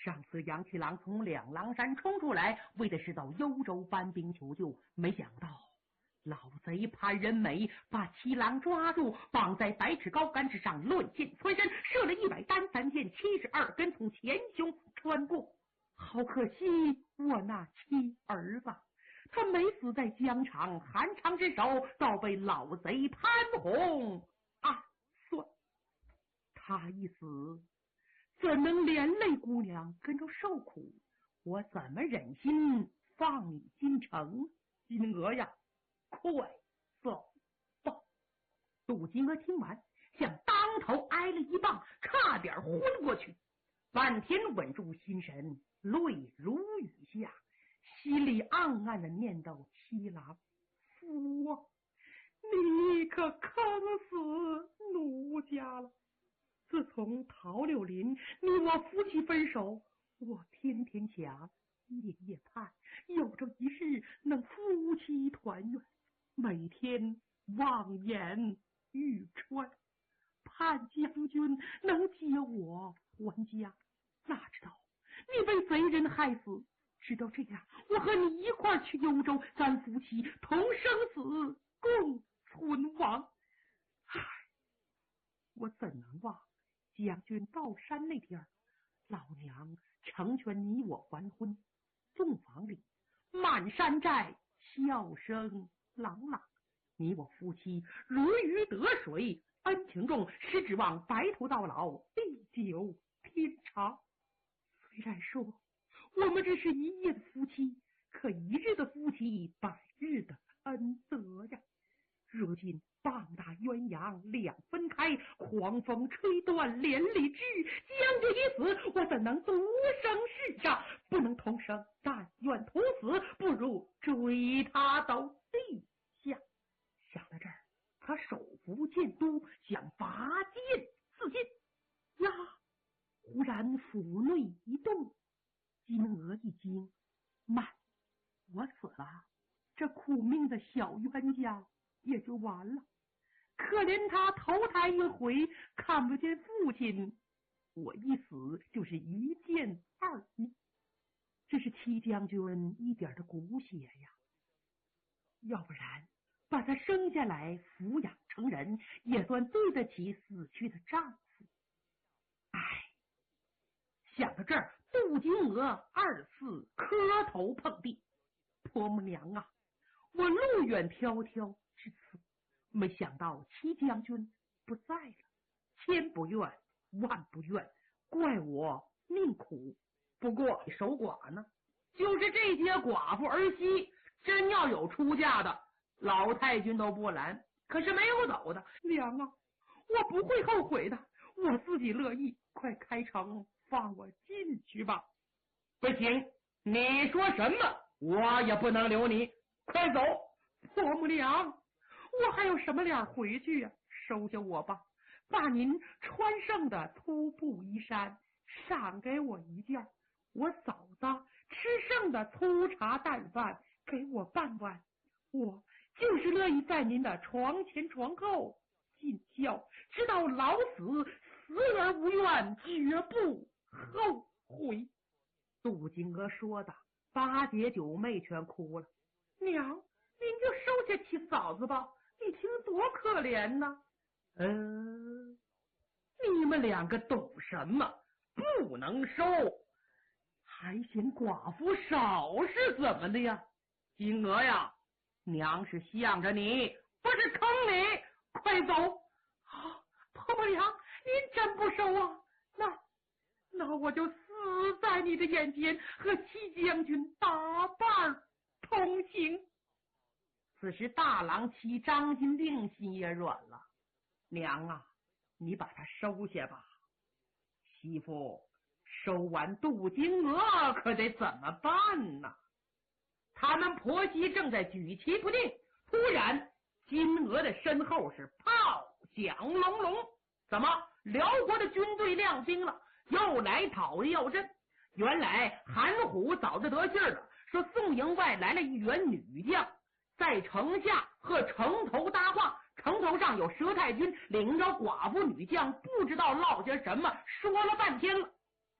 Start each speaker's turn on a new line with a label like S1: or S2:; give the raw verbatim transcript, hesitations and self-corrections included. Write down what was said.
S1: 上次杨七郎从两狼山冲出来，为的是到幽州搬兵求救，没想到老贼潘仁美把七郎抓住，绑在百尺高杆之上，乱箭穿身，射了一百单三箭，七十二根从前胸穿过。好可惜我那妻儿子，他没死在疆场，韩昌之手，倒被老贼潘洪暗算。他一死，怎能连累姑娘跟着受苦？我怎么忍心放你进城？金娥呀，快走吧！杜金娥听完，像当头挨了一棒，差点昏过去，半天稳住心神，泪如雨下，心里暗暗的念叨：七郎夫啊，你可坑死奴家了！自从陶柳林你我夫妻分手，我天天想，夜夜盼，有朝一日能夫妻团圆，每天望眼欲穿，盼将军能接我还家。哪知道你被贼人害死，知道这样，我和你一块去幽州，咱夫妻同生死，共存亡。唉，我怎能忘将军到山那天，老娘成全你我还婚，洞房里满山寨笑声朗朗，你我夫妻如鱼得水，恩情重，实指望白头到老，地久天长。虽然说我们这是一夜的夫妻，可一日的夫妻百日的恩泽呀。如今棒打鸳鸯两分开，狂风吹断连理枝，将军已死，我怎能独生世上？不能同生，但愿同死，不如追他到地下。想到这儿，他手扶剑都，想拔剑自尽呀！忽然腹内一动，金娥一惊，慢，我死了，这苦命的小冤家也就完了。可怜他投胎一回，看不见父亲，我一死就是一箭二命。这是七将军一点的骨血呀，要不然把他生下来抚养成人，也算对得起死去的丈夫。唉，想到这儿，杜金娥二次磕头碰地，婆母娘啊，我路远迢迢至此，没想到七将军不在了，千不愿万不愿，怪我命苦。不过守寡呢，就是这些寡妇儿媳，真要有出嫁的，老太君都不拦，可是没有走的。娘啊，我不会后悔的，我自己乐意，快开城放我进去吧。不行，你说什么我也不能留你，快走。婆母娘，我还有什么脸回去呀、啊？收下我吧，把您穿剩的粗布衣衫赏给我一件，我嫂子吃剩的粗茶淡饭给我半碗，我就是乐意在您的床前床后尽孝，直到老死，死而无怨，绝不后悔。杜金娥说的，八姐九妹全哭了。娘，您就收下七嫂子吧，你听多可怜呢。嗯，你们两个懂什么？不能收，还嫌寡妇少是怎么的呀？金娥呀，娘是向着你，不是坑你，快走。啊，婆婆娘，您真不收啊？那那我就死在你的眼前，和七将军打伴同行。此时大郎妻张金定心也软了，娘啊，你把他收下吧。媳妇，收完杜金娥可得怎么办呢？他们婆媳正在举棋不定，突然金娥的身后是炮响隆隆，怎么辽国的军队亮兵了，又来讨要阵？原来韩虎早就得信了，说宋营外来了一员女将，在城下和城头搭话，城头上有佘太君领着寡妇女将，不知道落下什么，说了半天了。